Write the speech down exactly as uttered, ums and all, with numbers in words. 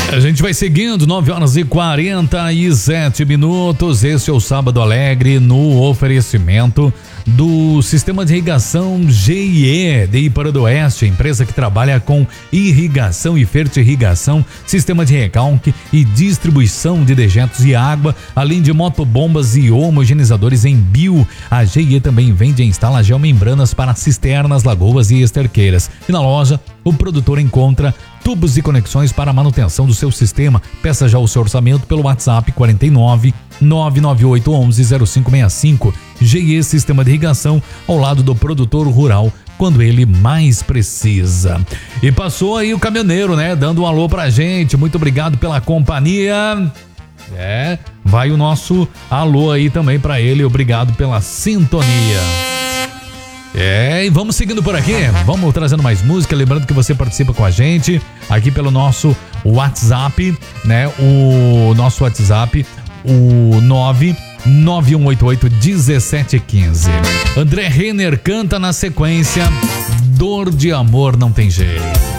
A gente vai seguindo, nove horas e quarenta e sete minutos. Esse é o Sábado Alegre no oferecimento do Sistema de Irrigação G I E de Ipara do Oeste, empresa que trabalha com irrigação e fertirrigação, sistema de recalque e distribuição de dejetos e água, além de motobombas e homogeneizadores em bio. A G I E também vende e instala geomembranas para cisternas, lagoas e esterqueiras. E na loja, o produtor encontra tubos e conexões para a manutenção do seu sistema. Peça já o seu orçamento pelo WhatsApp quarenta e nove, nove nove oito onze, zero cinco seis cinco. G I E Sistema de Irrigação, ao lado do produtor rural, quando ele mais precisa. E passou aí o caminhoneiro, né? Dando um alô pra gente. Muito obrigado pela companhia. É, vai o nosso alô aí também pra ele. Obrigado pela sintonia. É, e vamos seguindo por aqui, vamos trazendo mais música, lembrando que você participa com a gente aqui pelo nosso WhatsApp, né, o nosso WhatsApp, o nove nove um oito oito um sete um cinco. André Renner canta na sequência Dor de Amor Não Tem Jeito.